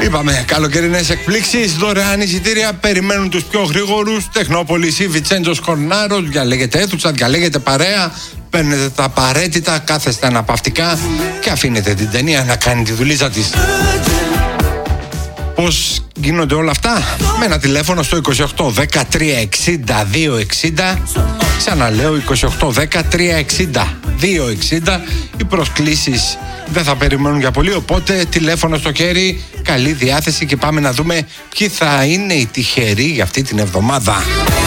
Είπαμε, καλοκαιρινές εκπλήξεις, δωρεάν εισιτήρια περιμένουν τους πιο γρήγορους. Τεχνόπολης ή Βιτσέντζος Κορνάρος, διαλέγετε αίθουσα, διαλέγετε παρέα, παίρνετε τα απαραίτητα, κάθεστε αναπαυτικά και αφήνετε την ταινία να κάνει τη δουλίτσα της. Πώς γίνονται όλα αυτά? Με ένα τηλέφωνο στο 28 13 60 260. Ξαναλέω 28 13 60 260. Οι προσκλήσεις δεν θα περιμένουν για πολύ, οπότε τηλέφωνο στο χέρι, καλή διάθεση και πάμε να δούμε ποιοι θα είναι οι τυχεροί για αυτή την εβδομάδα.